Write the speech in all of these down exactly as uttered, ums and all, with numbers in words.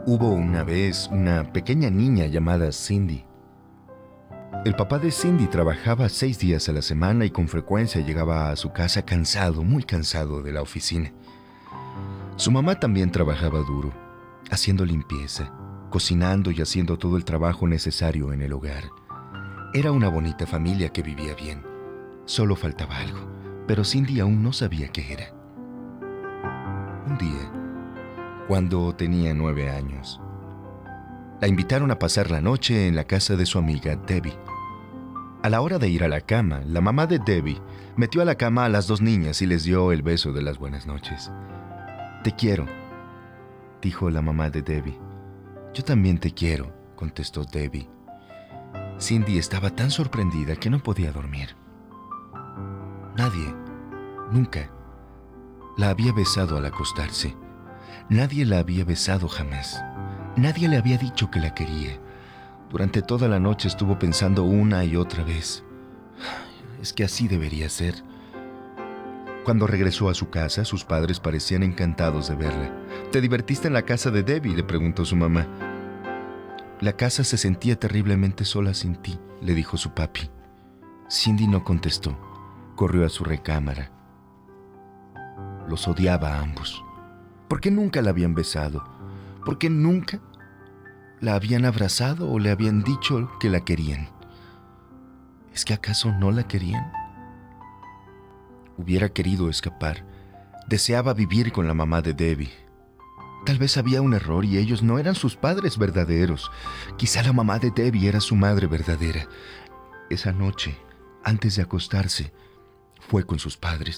Hubo una vez una pequeña niña llamada Cindy. El papá de Cindy trabajaba seis días a la semana y con frecuencia llegaba a su casa cansado, muy cansado de la oficina. Su mamá también trabajaba duro, haciendo limpieza, cocinando y haciendo todo el trabajo necesario en el hogar. Era una bonita familia que vivía bien. Solo faltaba algo, pero Cindy aún no sabía qué era. Un día, cuando tenía nueve años, la invitaron a pasar la noche en la casa de su amiga Debbie. A la hora de ir a la cama, la mamá de Debbie metió a la cama a las dos niñas y les dio el beso de las buenas noches. «Te quiero», dijo la mamá de Debbie. «Yo también te quiero», contestó Debbie. Cindy estaba tan sorprendida que no podía dormir. Nadie, nunca, la había besado al acostarse. Nadie la había besado jamás. Nadie le había dicho que la quería. Durante toda la noche estuvo pensando una y otra vez. Es que así debería ser. Cuando regresó a su casa, sus padres parecían encantados de verla. «¿Te divertiste en la casa de Debbie?», le preguntó su mamá. «La casa se sentía terriblemente sola sin ti», le dijo su papi. Cindy no contestó. Corrió a su recámara. Los odiaba a ambos. ¿Por qué nunca la habían besado? ¿Por qué nunca la habían abrazado o le habían dicho que la querían? ¿Es que acaso no la querían? Hubiera querido escapar. Deseaba vivir con la mamá de Debbie. Tal vez había un error y ellos no eran sus padres verdaderos. Quizá la mamá de Debbie era su madre verdadera. Esa noche, antes de acostarse, fue con sus padres.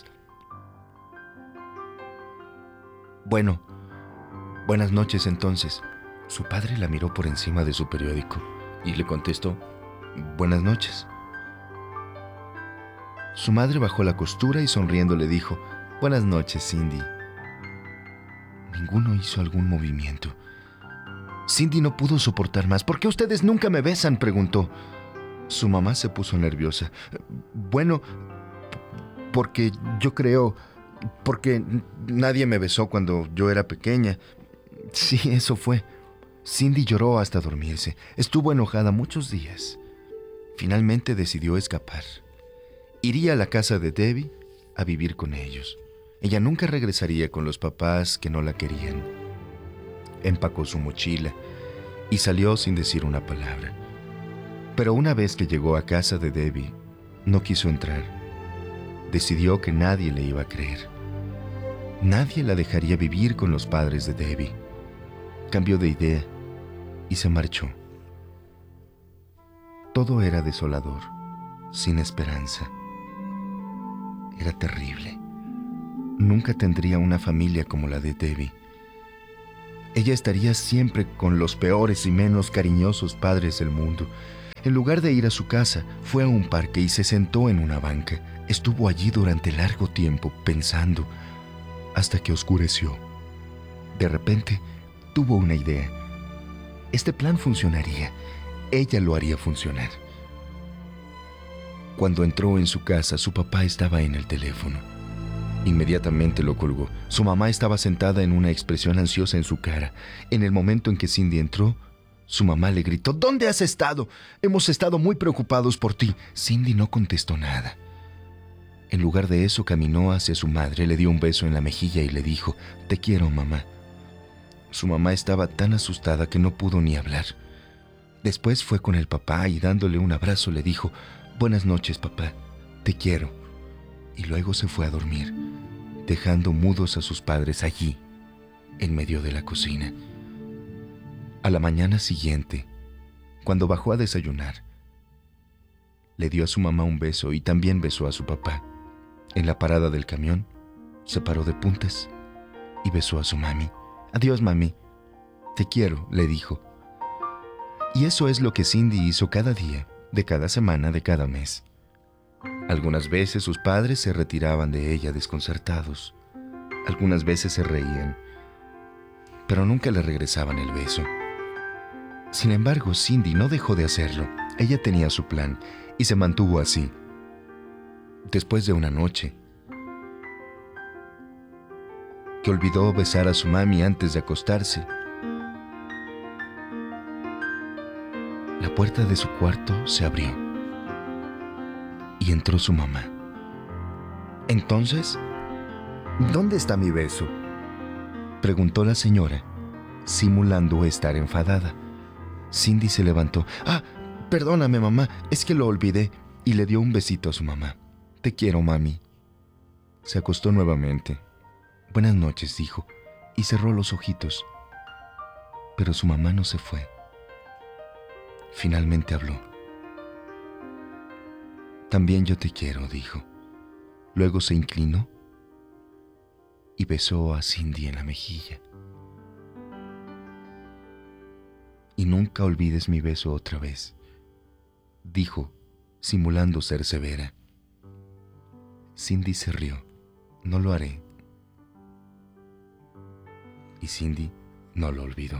«Bueno, buenas noches entonces». Su padre la miró por encima de su periódico y le contestó: «Buenas noches». Su madre bajó la costura y sonriendo le dijo: «Buenas noches, Cindy». Ninguno hizo algún movimiento. Cindy no pudo soportar más. «¿Por qué ustedes nunca me besan?», preguntó. Su mamá se puso nerviosa. «Bueno, porque yo creo... porque nadie me besó cuando yo era pequeña». Sí, eso fue. Cindy lloró hasta dormirse. Estuvo enojada muchos días. Finalmente decidió escapar. Iría a la casa de Debbie a vivir con ellos. Ella nunca regresaría con los papás que no la querían. Empacó su mochila y salió sin decir una palabra. Pero una vez que llegó a casa de Debbie, no quiso entrar. Decidió que nadie le iba a creer. Nadie la dejaría vivir con los padres de Debbie. Cambió de idea y se marchó. Todo era desolador, sin esperanza. Era terrible. Nunca tendría una familia como la de Debbie. Ella estaría siempre con los peores y menos cariñosos padres del mundo. En lugar de ir a su casa, fue a un parque y se sentó en una banca. Estuvo allí durante largo tiempo, pensando, hasta que oscureció. De repente, tuvo una idea. Este plan funcionaría. Ella lo haría funcionar. Cuando entró en su casa, su papá estaba en el teléfono. Inmediatamente lo colgó. Su mamá estaba sentada en una expresión ansiosa en su cara. En el momento en que Cindy entró, su mamá le gritó: «¿Dónde has estado? Hemos estado muy preocupados por ti». Cindy no contestó nada. En lugar de eso, caminó hacia su madre, le dio un beso en la mejilla y le dijo: «Te quiero, mamá». Su mamá estaba tan asustada que no pudo ni hablar. Después fue con el papá y dándole un abrazo le dijo: «Buenas noches, papá, te quiero». Y luego se fue a dormir, dejando mudos a sus padres allí, en medio de la cocina. A la mañana siguiente, cuando bajó a desayunar, le dio a su mamá un beso y también besó a su papá. En la parada del camión, se paró de puntas y besó a su mami. «Adiós, mami. Te quiero», le dijo. Y eso es lo que Cindy hizo cada día, de cada semana, de cada mes. Algunas veces sus padres se retiraban de ella desconcertados. Algunas veces se reían, pero nunca le regresaban el beso. Sin embargo, Cindy no dejó de hacerlo. Ella tenía su plan y se mantuvo así. Después de una noche, que olvidó besar a su mami antes de acostarse, puerta de su cuarto se abrió y entró su mamá. Entonces, ¿dónde está mi beso?, preguntó la señora, simulando estar enfadada. Cindy se levantó. Ah, perdóname, mamá, es que lo olvidé, y le dio un besito a su mamá. Te quiero, mami. Se acostó nuevamente. Buenas noches, dijo, y cerró los ojitos. Pero su mamá no se fue. Finalmente habló. También yo te quiero, dijo. Luego se inclinó y besó a Cindy en la mejilla. Y nunca olvides mi beso otra vez, dijo, simulando ser severa. Cindy se rió. No lo haré. Y Cindy no lo olvidó.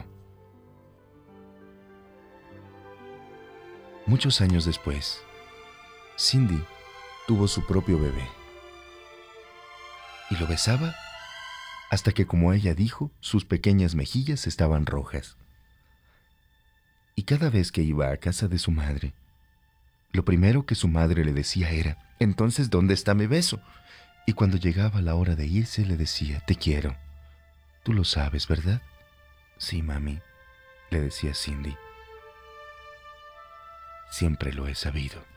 Muchos años después, Cindy tuvo su propio bebé. Y lo besaba hasta que, como ella dijo, sus pequeñas mejillas estaban rojas. Y cada vez que iba a casa de su madre, lo primero que su madre le decía era: «Entonces, ¿dónde está mi beso?». Y cuando llegaba la hora de irse, le decía: «Te quiero. Tú lo sabes, ¿verdad?». «Sí, mami», le decía Cindy. «Siempre lo he sabido».